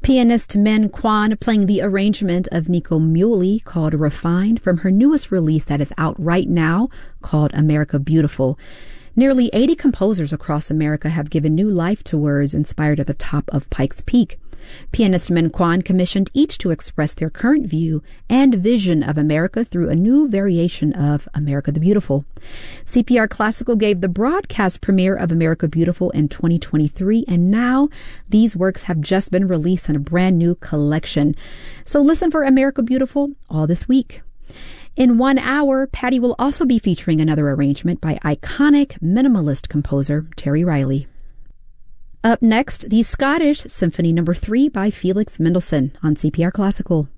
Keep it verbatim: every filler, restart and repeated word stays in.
Pianist Min Kwan playing the arrangement of Nico Muhly called Refined from her newest release that is out right now called America Beautiful. Nearly eighty composers across America have given new life to words inspired at the top of Pikes Peak. Pianist Min Kwan commissioned each to express their current view and vision of America through a new variation of America the Beautiful. C P R Classical gave the broadcast premiere of America Beautiful in twenty twenty-three, and now these works have just been released in a brand new collection. So listen for America Beautiful all this week. In one hour, Patty will also be featuring another arrangement by iconic minimalist composer Terry Riley. Up next, the Scottish Symphony Number three by Felix Mendelssohn on C P R Classical.